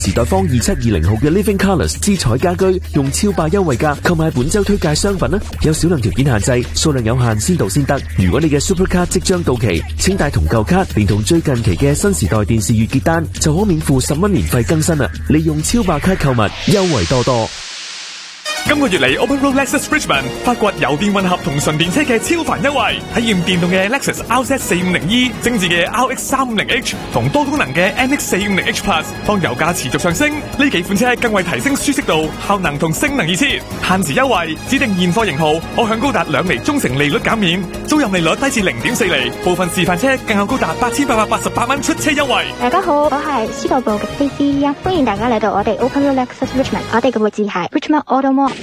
時代坊2720號嘅 Living Colours 姿彩家居用超霸優惠價購買本周推介商品啦，有少量條件限制，數量有限，先到先得。如果你嘅 Super 卡即將到期，請帶同舊卡，連同最近期嘅新時代電視月結單，就可免付10蚊年費更新啦。利用超霸卡購物，優惠多多。 今個月嚟 Open Road Lexus Richmond 發掘油電混合同純電車嘅超凡優惠，體驗電動嘅 Lexus RZ450E、精緻嘅 RX350H 同多功能嘅 NX450H Plus。當油價持續上升，呢幾款車更為提升舒適度、效能同性能而設。限時優惠，指定現貨型號可享高達2厘中成利率減免，租賃利率低至 0.4 厘，部分示範車更有高達8888蚊出車優惠。 大家好，我係司徒部嘅 CC 啊，歡迎大家嚟到我哋 Open Road Lexus Richmond， 我哋嘅位置係 Richmond Auto Mall。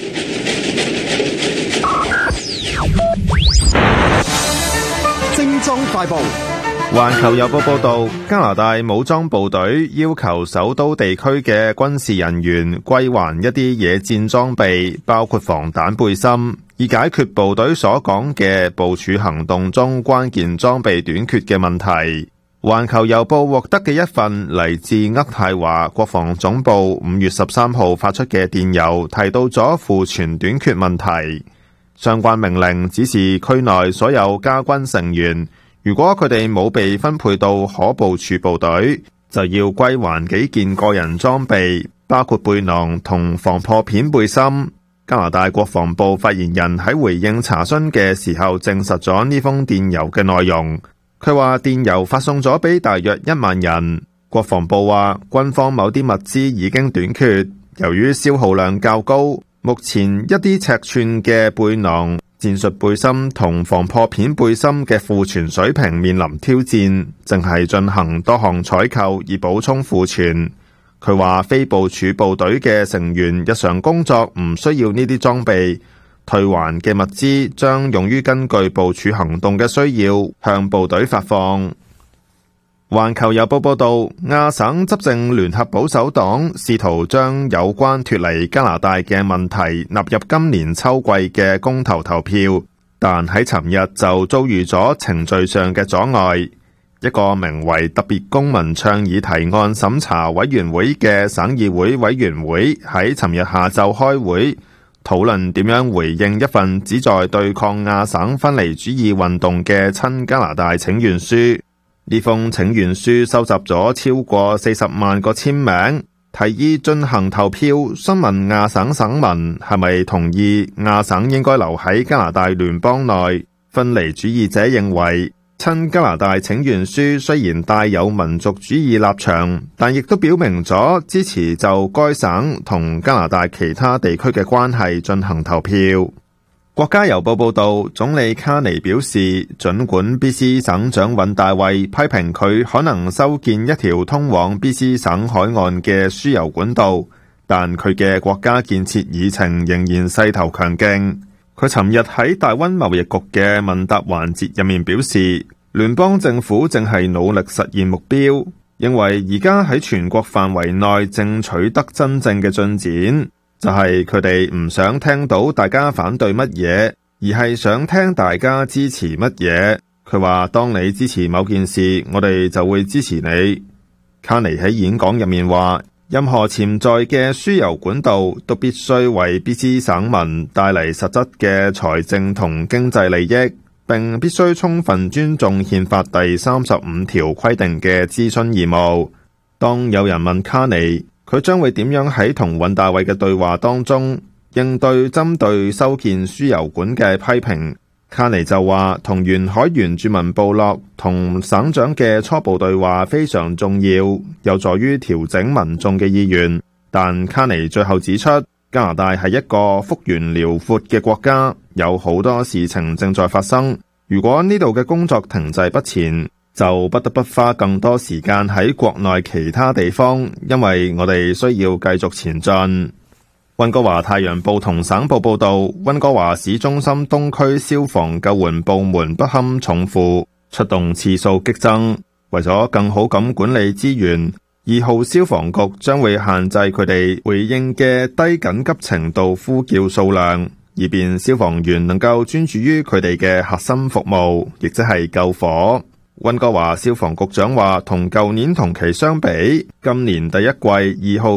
精裝快報。 環球郵報報道，加拿大武裝部隊要求首都地區嘅軍事人員歸還一啲野戰裝備，包括防彈背心，以解決部隊所講嘅部署行動中關鍵裝備短缺嘅問題。環球郵報獲得嘅一份嚟自渥太華國防總部5月13號發出嘅電郵，提到咗庫存短缺問題。相關命令指示區內所有加軍成員，如果佢哋冇被分配到可部署部隊，就要歸還幾件個人裝備，包括背囊同防破片背心。加拿大國防部發言人喺回應查詢嘅時候證實咗呢封電郵嘅內容。佢話電郵發送咗俾大約1萬人。國防部話軍方某啲物資已經短缺，由於消耗量較高，目前一啲尺寸嘅背囊、戰術背心同防破片背心嘅庫存水平面臨挑戰，正係進行多項採購以補充庫存。佢話非部署部隊嘅成員日常工作唔需要呢啲裝備，退還嘅物資將用於根據部署行動嘅需要向部隊發放。環球郵報報道，亞省執政聯合保守黨試圖將有關脫離加拿大嘅問題納入今年秋季嘅公投投票，但喺尋日就遭遇咗程序上嘅阻礙。一個名為特別公民倡議提案審查委員會嘅省議會委員會喺尋日下晝開會，討論點樣回應一份旨在對抗亞省分離主義運動嘅親加拿大請願書。呢封請願書收集咗超過40萬個簽名，提議進行投票，詢問亞省省民係咪同意亞省應該留喺加拿大聯邦內。分離主義者認為，親加拿大請願書雖然帶有民族主義立場，但亦都表明咗支持就該省同加拿大其他地區嘅關係進行投票。國家郵報報道，總理卡尼表示，儘管 BC 省長尹大衛批評佢可能修建一條通往 BC 省海岸嘅輸油管道，但佢嘅國家建設議程仍然勢頭強勁。佢尋日喺大溫貿易局嘅問答環節入面表示，聯邦政府正係努力實現目標，認為而家喺全國範圍內正取得真正嘅進展，就係佢哋唔想聽到大家反對乜嘢，而係想聽大家支持乜嘢。佢話當你支持某件事，我哋就會支持你。卡尼喺演講入面話，任何潛在嘅輸油管道都必須為 BC 省民帶嚟實質嘅財政同經濟利益，並必須充分尊重憲法第35條規定嘅諮詢義務。當有人問卡尼，佢將會點樣喺同尹大衛嘅對話當中應對針對修建輸油管嘅批評，卡尼就話同沿海原住民部落同省長嘅初步對話非常重要，有助於調整民眾嘅意願。但卡尼最後指出，加拿大係一個幅員遼闊嘅國家，有好多事情正在發生。如果呢度嘅工作停滯不前，就不得不花更多時間喺國內其他地方，因為我哋需要繼續前進。溫哥華太陽報同省報報道，溫哥華市中心東區消防救援部門不堪重負，出動次數激增。為咗更好咁管理資源，2號消防局將會限制佢哋回應嘅低緊急程度呼叫數量，以便消防員能夠專注於佢哋嘅核心服務，亦即係救火。 溫哥華消防局長話，同舊年同期相比，今年第一季2號